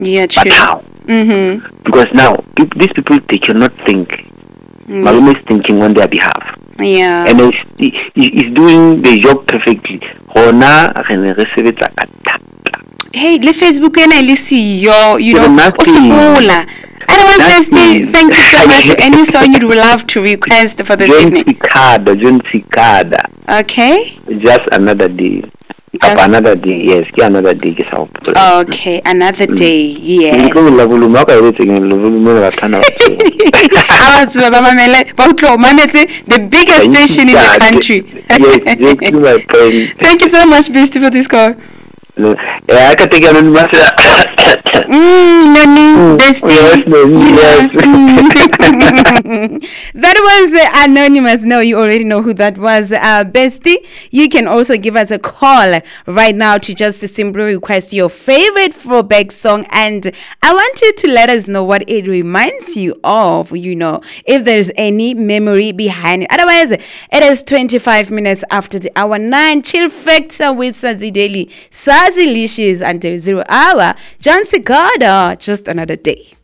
Yeah, But true. how? Mm-hmm. Because now these people, they cannot think. Malume is thinking on their behalf. Yeah. And he's doing the job perfectly. Hona re ne re sebetsa ka thata. Hey, le Facebook ena le siyo, you know, Nothing. usobola. Otherwise, Nothing. thank you so much. Any song you'd love to request for this evening? John Cicada. Okay. Just another day. Papa, another day, yes. Another day. Okay, another day, yes. The biggest station in the country. Yes, exactly my point. Thank you so much, Beastie, for this call. I can take anonymous. That was Anonymous. No, you already know who that was. Bestie, you can also give us a call right now to just simply request your favorite throwback song, and I want you to let us know what it reminds you of, you know, if there's any memory behind it. Otherwise, it is 25 minutes after the hour 9. Chill Factor with Sazi Daily. Sazi Licious until 0 hour. John Cicada, just another day.